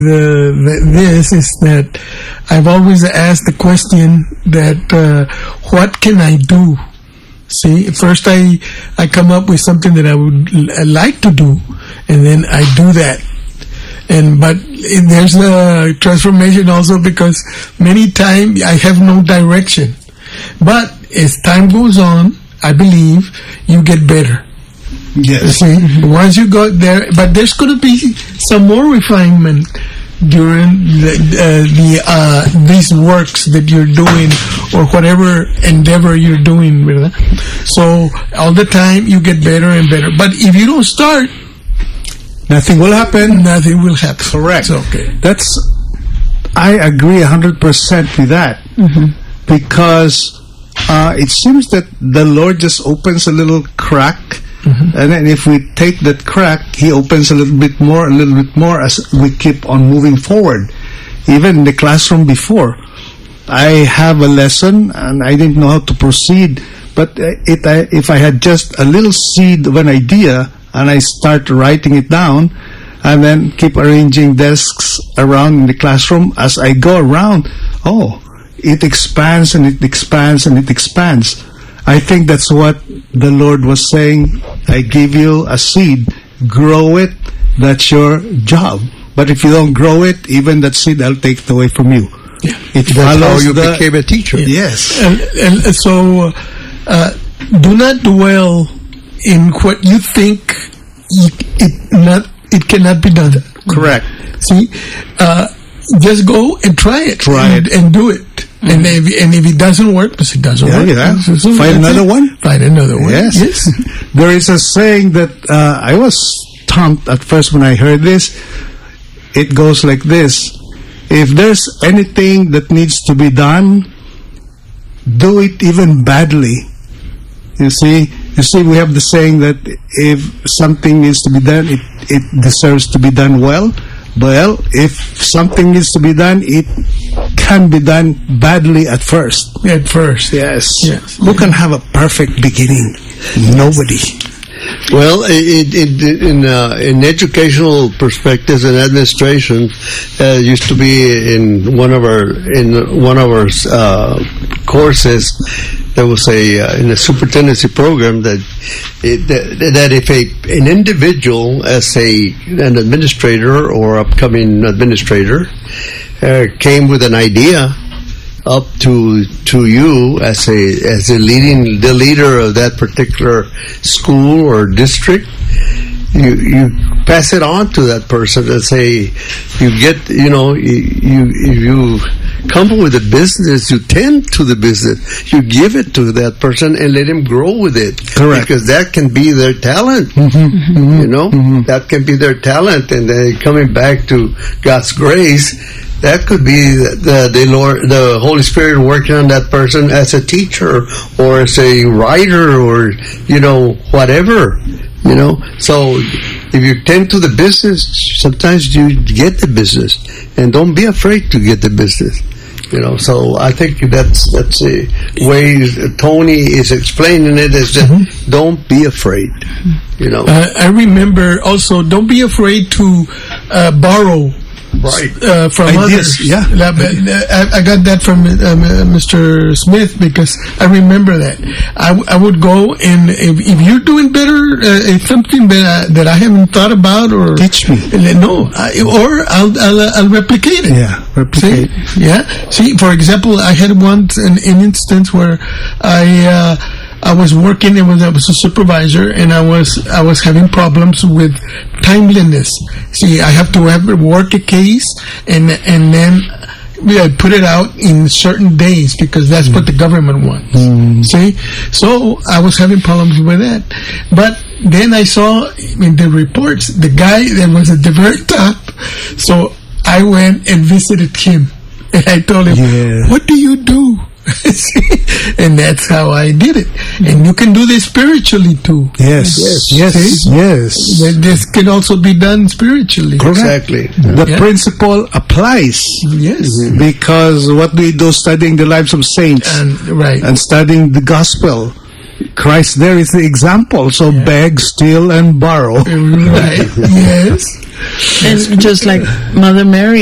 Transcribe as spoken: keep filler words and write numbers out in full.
the, the, this is that I've always asked the question that uh, what can I do? See, first I I come up with something that I would l- like to do, and then I do that. And but there's a transformation also because many times I have no direction. But as time goes on, I believe you get better. Yes. See, once you go there, but there's going to be some more refinement during the, uh, the uh, these works that you're doing or whatever endeavor you're doing. ¿Verdad? So all the time you get better and better. But if you don't start, nothing will happen. Nothing will happen. Correct. It's okay. That's, I agree a hundred percent with that, Mm-hmm. because uh, it seems that the Lord just opens a little crack. Mm-hmm. And then if we take that crack, He opens a little bit more, a little bit more as we keep on moving forward. Even in the classroom before, I have a lesson and I didn't know how to proceed. But it, I, if I had just a little seed of an idea and I start writing it down and then keep arranging desks around in the classroom as I go around, oh, it expands and it expands and it expands. I think that's what the Lord was saying. I give you a seed, grow it, that's your job. But if you don't grow it, even that seed I'll take it away from you. Yeah. It That's how follows you the, became a teacher. Yes. And, and so uh, do not dwell in what you think it, it not it cannot be done. Correct. See, uh, just go and try it. Try and, it. and do it. Mm-hmm. And if and if it doesn't work, because it doesn't Yeah, work, yeah. so- so Find that's another it. one. Find another one. Yes. Yes. There is a saying that uh, I was stumped at first when I heard this. It goes like this: if there's anything that needs to be done, do it even badly. You see, you see, we have the saying that if something needs to be done, it it deserves to be done well. Well, if something needs to be done, it can be done badly at first. At first. Yes. Yes. Who can have a perfect beginning? Nobody. Well, it, it, in uh, in educational perspectives and administration, uh, used to be in one of our in one of our uh, courses. There was a uh, in a superintendency program that it, that, that if a an individual as a an administrator or upcoming administrator uh, came with an idea up to to you as a as a leading the leader of that particular school or district, you you pass it on to that person and say, you get you know you you, you come with a business, you tend to the business, you give it to that person and let him grow with it. Correct. Because that can be their talent. Mm-hmm. Mm-hmm. You know, Mm-hmm. that can be their talent, and then coming back to God's grace, that could be the, the the Lord, the Holy Spirit working on that person as a teacher or as a writer or you know whatever. You know, so if you tend to the business, sometimes you get the business, and don't be afraid to get the business. You know, so I think that's that's a way Tony is explaining it is that mm-hmm. don't be afraid. You know, Uh, I remember also, don't be afraid to uh, borrow. right? Uh, from Ideas, others. yeah. Uh, but, uh, I, I got that from um, uh, Mister Smith because I remember that. I, w- I would go and if, if you're doing better, uh, it's something that I, that I haven't thought about or Teach me. No, I, or I'll, I'll uh, I'll replicate it. Yeah, replicate. See? Yeah. See, for example, I had once an, an instance where I. Uh, I was working and was, I was a supervisor, and I was I was having problems with timeliness. See, I have to have work a case, and and then I put it out in certain days because that's mm. what the government wants. Mm. See, so I was having problems with that. But then I saw in the reports the guy that was at the very top. So I went and visited him, and I told him, Yeah. "What do you do?" And that's how I did it. And you can do this spiritually too. Yes, yes, yes. yes. That This can also be done spiritually. Exactly. The Yeah. principle applies. Yes. Because what do we do studying the lives of saints And right. and studying the gospel? Christ there is the example. So beg, steal, and borrow. Right. Yes. And just like Mother Mary